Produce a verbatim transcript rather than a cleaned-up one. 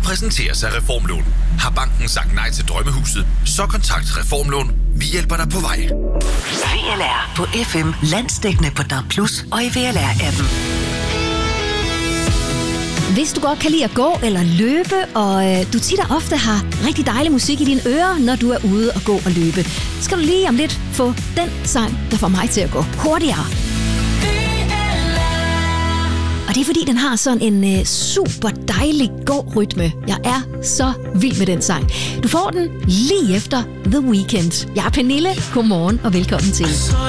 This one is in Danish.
præsenteres af Reformlån. Har banken sagt nej til drømmehuset, så kontakt Reformlån. Vi hjælper dig på vej. V L R på F M, landsdækkende på D A B plus, og i V L R-appen. Hvis du godt kan lide at gå eller løbe, og øh, du tit og ofte har rigtig dejlig musik i dine ører, når du er ude og gå og løbe, skal du lige om lidt få den sang, der får mig til at gå hurtigere. Og det er fordi, den har sådan en øh, super dejlig god rytme. Jeg er så vild med den sang. Du får den lige efter The Weeknd. Jeg er Pernille. Godmorgen og velkommen til.